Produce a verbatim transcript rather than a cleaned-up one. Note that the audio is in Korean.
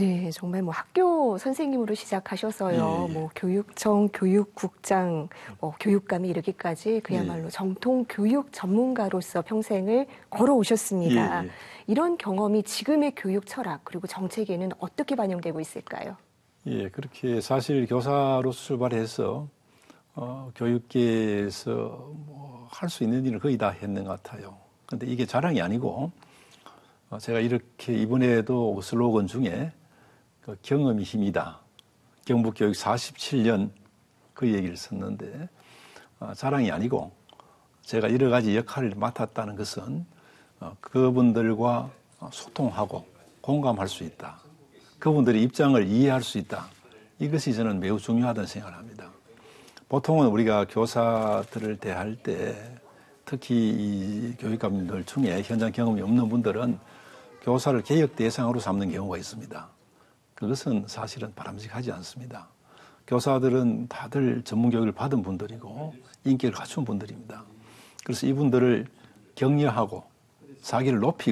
네, 정말 뭐 학교 선생님으로 시작하셔서요, 예, 예. 뭐 교육청, 교육국장, 뭐 교육감에 이르기까지 그야말로 예, 정통 교육 전문가로서 평생을 예, 걸어오셨습니다. 예. 이런 경험이 지금의 교육 철학 그리고 정책에는 어떻게 반영되고 있을까요? 예, 그렇게 사실 교사로서 출발해서 어, 교육계에서 뭐 할 수 있는 일을 거의 다 했는 것 같아요. 근데 이게 자랑이 아니고 어, 제가 이렇게 이번에도 슬로건 중에 그 경험이 힘이다. 경북교육 사십칠 년 그 얘기를 썼는데 어, 자랑이 아니고 제가 여러 가지 역할을 맡았다는 것은 어, 그분들과 소통하고 공감할 수 있다. 그분들의 입장을 이해할 수 있다. 이것이 저는 매우 중요하다는 생각을 합니다. 보통은 우리가 교사들을 대할 때 특히 이 교육감들 중에 현장 경험이 없는 분들은 교사를 개혁 대상으로 삼는 경우가 있습니다. 그것은 사실은 바람직하지 않습니다. 교사들은 다들 전문 교육을 받은 분들이고 인기를 갖춘 분들입니다. 그래서 이분들을 격려하고 사기를 높이고